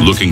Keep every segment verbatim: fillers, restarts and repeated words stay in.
looking.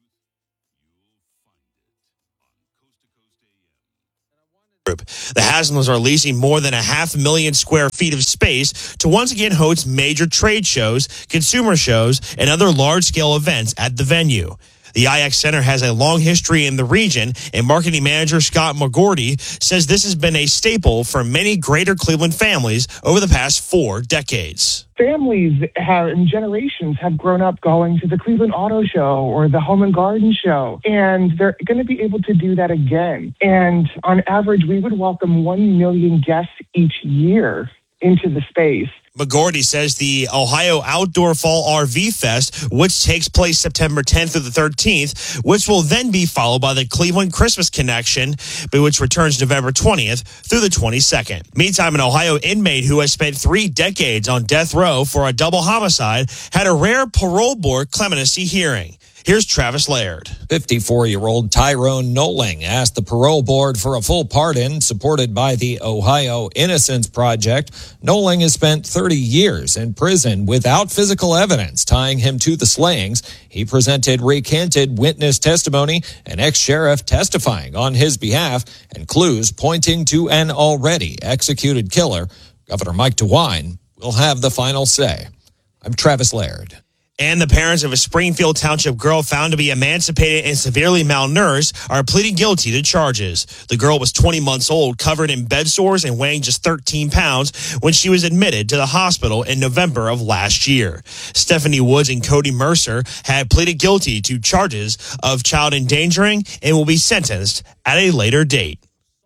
The Haslam's are leasing more than a half million square feet of space to once again host major trade shows, consumer shows, and other large-scale events at the venue. The I X Center has a long history in the region, and marketing manager Scott McGordy says this has been a staple for many greater Cleveland families over the past four decades. Families have, and generations have grown up going to the Cleveland Auto Show or the Home and Garden Show, and they're going to be able to do that again. And on average, we would welcome one million guests each year into the space. McGordy says the Ohio Outdoor Fall R V Fest, which takes place September tenth through the thirteenth, which will then be followed by the Cleveland Christmas Connection, which returns November twentieth through the twenty-second. Meantime, an Ohio inmate who has spent three decades on death row for a double homicide had a rare parole board clemency hearing. Here's Travis Laird. fifty-four-year-old Tyrone Noling asked the parole board for a full pardon, supported by the Ohio Innocence Project. Noling has spent thirty years in prison without physical evidence tying him to the slayings. He presented recanted witness testimony, an ex-sheriff testifying on his behalf, and clues pointing to an already executed killer. Governor Mike DeWine will have the final say. I'm Travis Laird. And the parents of a Springfield Township girl found to be emancipated and severely malnourished are pleading guilty to charges. The girl was twenty months old, covered in bed sores, and weighing just thirteen pounds when she was admitted to the hospital in November of last year. Stephanie Woods and Cody Mercer had pleaded guilty to charges of child endangering and will be sentenced at a later date.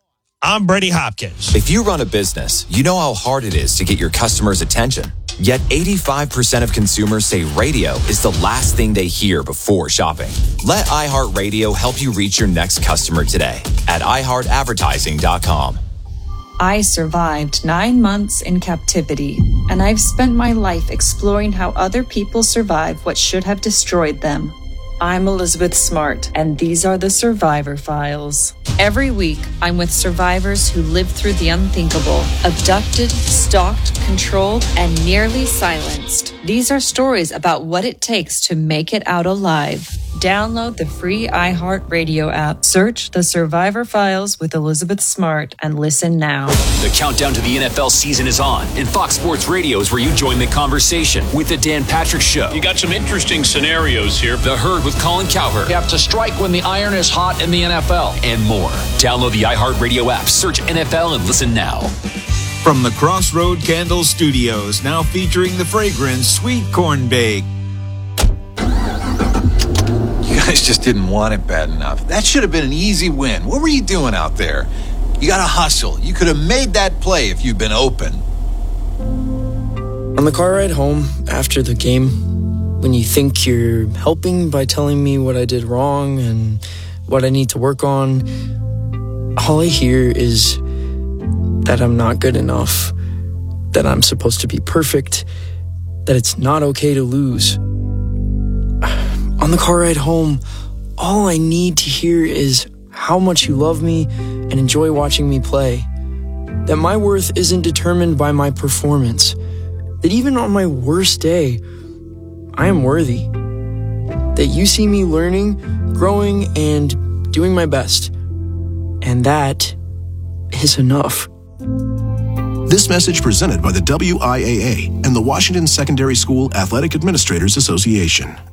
I'm Brady Hopkins. If you run a business, you know how hard it is to get your customers' attention. Yet eighty-five percent of consumers say radio is the last thing they hear before shopping. Let iHeartRadio help you reach your next customer today at i heart advertising dot com. I survived nine months in captivity, and I've spent my life exploring how other people survive what should have destroyed them. I'm Elizabeth Smart, and these are the Survivor Files. Every week, I'm with survivors who lived through the unthinkable, abducted, stalked, controlled, and nearly silenced. These are stories about what it takes to make it out alive. Download the free iHeartRadio app. Search The Survivor Files with Elizabeth Smart and listen now. The countdown to the N F L season is on, and Fox Sports Radio is where you join the conversation with The Dan Patrick Show. You got some interesting scenarios here. The Herd with Colin Cowherd. You have to strike when the iron is hot in the N F L. And more. Download the iHeartRadio app, search N F L, and listen now. From the Crossroad Candle Studios, now featuring the fragrance Sweet Corn Bake. You guys just didn't want it bad enough. That should have been an easy win. What were you doing out there? You got to hustle. You could have made that play if you'd been open. On the car ride home after the game, when you think you're helping by telling me what I did wrong and what I need to work on, all I hear is that I'm not good enough, that I'm supposed to be perfect, that it's not okay to lose. On the car ride home, all I need to hear is how much you love me and enjoy watching me play. That my worth isn't determined by my performance. That even on my worst day, I am worthy. That you see me learning, growing, and doing my best. And that is enough. This message presented by the W I A A and the Washington Secondary School Athletic Administrators Association.